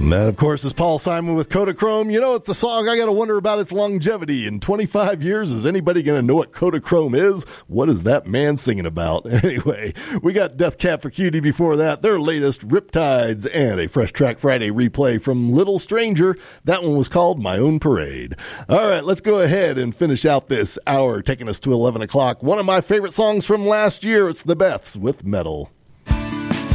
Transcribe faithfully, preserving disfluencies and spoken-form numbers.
And that, of course, is Paul Simon with Kodachrome. You know, it's a song I got to wonder about its longevity. In twenty-five years, is anybody going to know what Kodachrome is? What is that man singing about? Anyway, we got Death Cab for Cutie before that, their latest Riptides, and a Fresh Track Friday replay from Little Stranger. That one was called My Own Parade. All right, let's go ahead and finish out this hour, taking us to eleven o'clock. One of my favorite songs from last year, it's the Beths with Metal.